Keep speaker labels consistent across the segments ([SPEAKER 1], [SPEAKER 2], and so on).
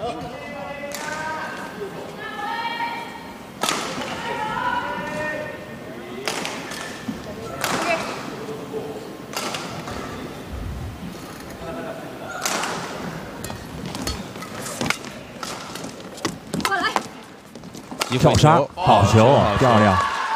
[SPEAKER 1] 跳杀，好球，漂亮。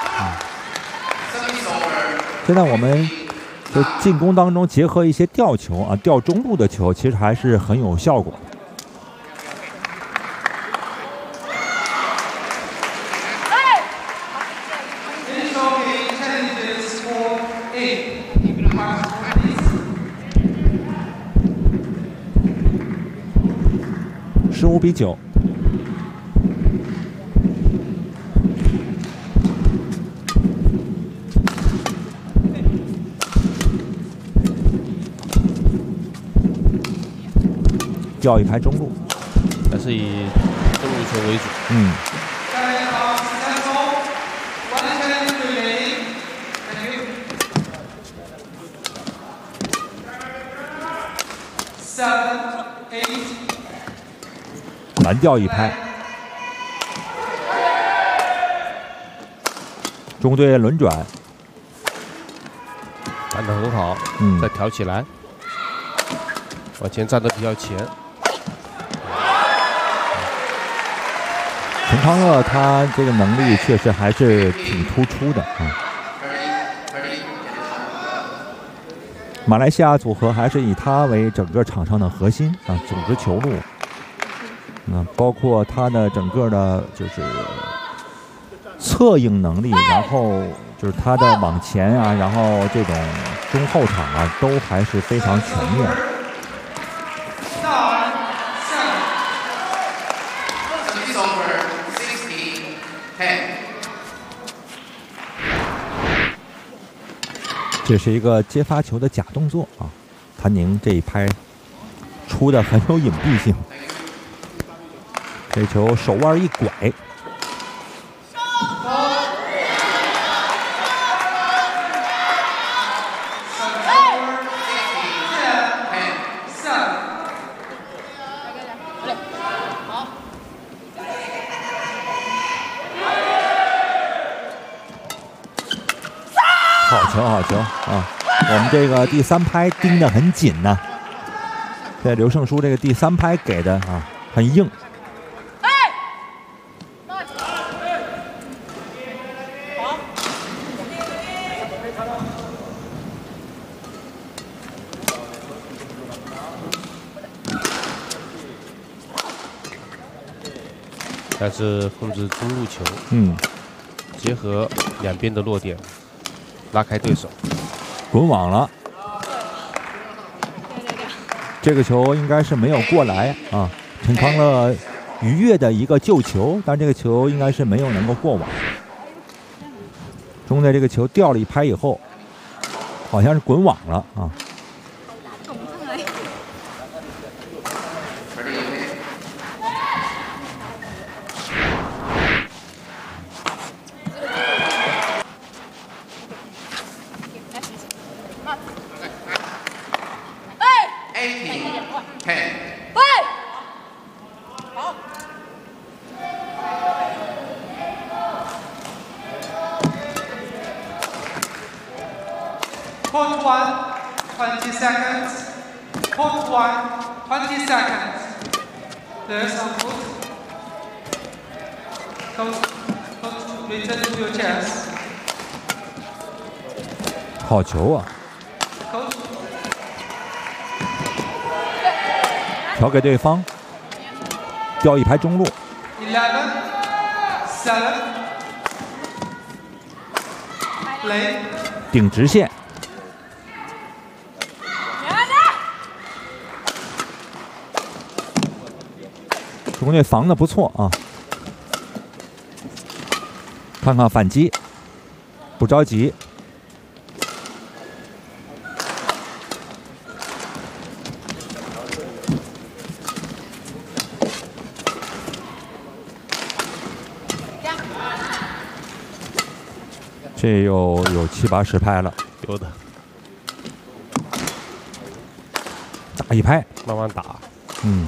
[SPEAKER 1] 现在我们就进攻当中结合一些吊球啊，吊中路的球，其实还是很有效果。15-9。吊一排中路，
[SPEAKER 2] 还是以中路球为主。
[SPEAKER 1] 蓝吊一拍，中队轮转，
[SPEAKER 2] 站得很好，再挑起来，往前站得比较前。
[SPEAKER 1] 陈康乐他这个能力确实还是挺突出的啊。马来西亚组合还是以他为整个场上的核心啊，组织球路。包括他的整个的就是策应能力，然后就是他的往前啊，然后这种中后场啊，都还是非常全面。这是一个接发球的假动作啊，谭宁这一拍出的很有隐蔽性。这球手腕一拐，好球好球啊！我们这个第三拍盯得很紧呢。这刘胜书这个第三拍给的啊很硬。
[SPEAKER 2] 还是控制中路球，结合两边的落点，拉开对手，
[SPEAKER 1] 滚网了。这个球应该是没有过来啊，陈康乐愉悦的一个救球，但这个球应该是没有能够过网。中队这个球掉了一拍以后，好像是滚网了啊。
[SPEAKER 3] Court 1, 20 seconds. Court 1, 20 seconds. There's a foot. Coach, return to your chairs.
[SPEAKER 1] 好球啊！
[SPEAKER 3] Coach.
[SPEAKER 1] 调给对方，吊一排中路。
[SPEAKER 3] 11, 7. Play.
[SPEAKER 1] 顶直线。中队防的不错啊，看看反击，不着急。这有7、8、10拍了，
[SPEAKER 2] 有的。
[SPEAKER 1] 打一拍，
[SPEAKER 2] 慢慢打。
[SPEAKER 1] 嗯。